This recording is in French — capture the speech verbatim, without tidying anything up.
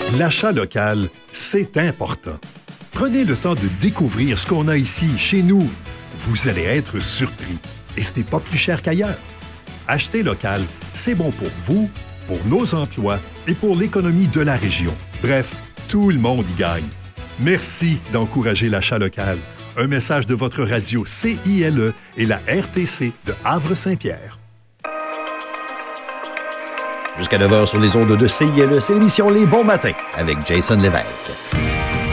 L'achat local, c'est important. Prenez le temps de découvrir ce qu'on a ici, chez nous. Vous allez être surpris. Et ce n'est pas plus cher qu'ailleurs. Acheter local, c'est bon pour vous, pour nos emplois et pour l'économie de la région. Bref, tout le monde y gagne. Merci d'encourager l'achat local. Un message de votre radio C I L E et la R T C de Havre-Saint-Pierre. Jusqu'à neuf heures sur les ondes de C I L E, c'est l'émission Les Bons Matins avec Jason Lévesque.